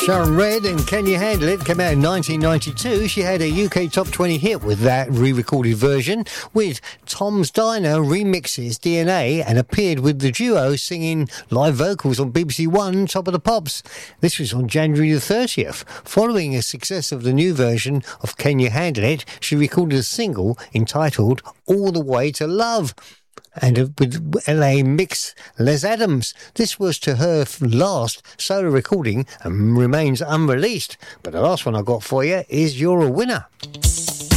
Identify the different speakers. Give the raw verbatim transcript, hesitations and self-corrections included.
Speaker 1: Sharon Redd and Can You Handle It came out in nineteen ninety-two. She had a U K top twenty hit with that re-recorded version, with Tom's Diner remixes D N A and appeared with the duo singing live vocals on B B C One Top of the Pops. This was on January the thirtieth. Following a success of the new version of Can You Handle It, she recorded a single entitled All the Way to Love, and with L A mix Les Adams. This was to her last solo recording and remains unreleased. But the last one I got for you is You're a Winner.